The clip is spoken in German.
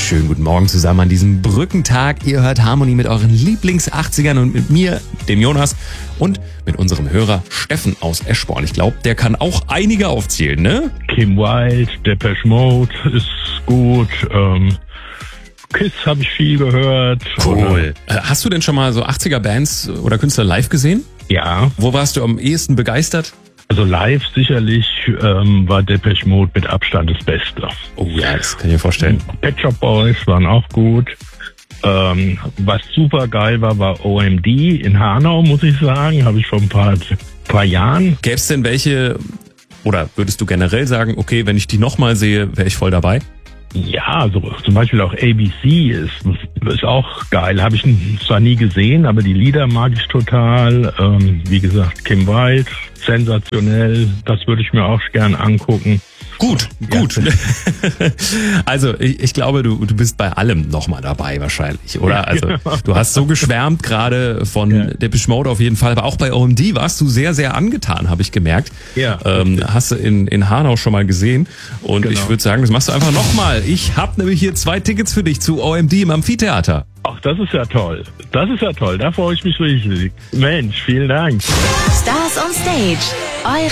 Schönen guten Morgen zusammen an diesem Brückentag. Ihr hört Harmony mit euren Lieblings-80ern und mit mir, dem Jonas, und mit unserem Hörer Steffen aus Eschborn. Ich glaube, der kann auch einige aufzählen, ne? Kim Wilde, Depeche Mode ist gut. Kiss habe ich viel gehört. Cool. Hast du denn schon mal so 80er-Bands oder Künstler live gesehen? Ja. Wo warst du am ehesten begeistert? Also live sicherlich war Depeche Mode mit Abstand das Beste. Oh ja, das kann ich mir vorstellen. Pet Shop Boys waren auch gut. Was super geil war OMD in Hanau, muss ich sagen. Habe ich vor ein paar Jahren. Gäbe es denn welche, oder würdest du generell sagen, okay, wenn ich die nochmal sehe, wäre ich voll dabei? Ja, so zum Beispiel auch ABC ist auch geil. Habe ich zwar nie gesehen, aber die Lieder mag ich total. Wie gesagt, Kim Wilde, sensationell. Das würde ich mir auch gern angucken. Gut. Also ich glaube, du bist bei allem nochmal dabei wahrscheinlich, oder? Also du hast so geschwärmt gerade von Depeche Mode auf jeden Fall, aber auch bei OMD warst du sehr, sehr angetan, habe ich gemerkt. Ja. Hast du in Hanau schon mal gesehen und Genau. ich würde sagen, das machst du einfach nochmal. Ich habe nämlich hier 2 Tickets für dich zu OMD im Amphitheater. Ach, das ist ja toll. Da freue ich mich richtig. Mensch, vielen Dank. Stars on Stage.